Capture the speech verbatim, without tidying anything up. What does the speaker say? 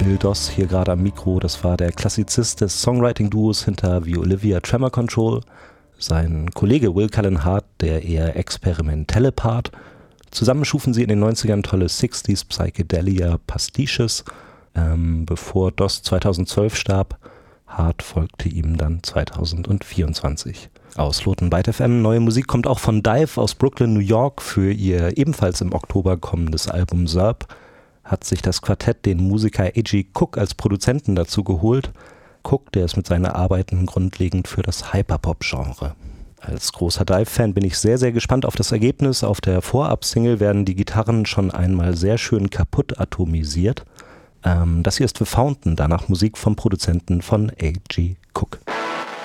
Phil Doss hier gerade am Mikro. Das war der Klassizist des Songwriting-Duos hinter The Olivia Tremor Control. Sein Kollege Will Cullen Hart, der eher experimentelle Part. Zusammen schufen sie in den neunzigern tolle sechziger Psychedelia Pastiches. Ähm, bevor Doss zweitausendzwölf starb, Hart folgte ihm dann zweitausendvierundzwanzig. Aus Lotenbyte F M. Neue Musik kommt auch von Dive aus Brooklyn, New York. Für ihr ebenfalls im Oktober kommendes Album Zerb hat sich das Quartett den Musiker A G Cook als Produzenten dazu geholt. Cook, der ist mit seinen Arbeiten grundlegend für das Hyperpop-Genre. Als großer Dive-Fan bin ich sehr, sehr gespannt auf das Ergebnis. Auf der Vorab-Single werden die Gitarren schon einmal sehr schön kaputt atomisiert. Ähm, das hier ist The Fountain, danach Musik vom Produzenten von A G Cook.